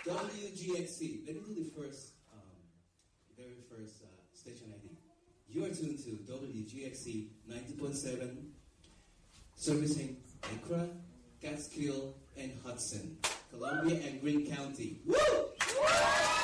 WGXC. Let me do the very first station ID. You are tuned to WGXC 90.7, servicing Accra, Catskill, and Hudson, Columbia, and Greene County. Woo!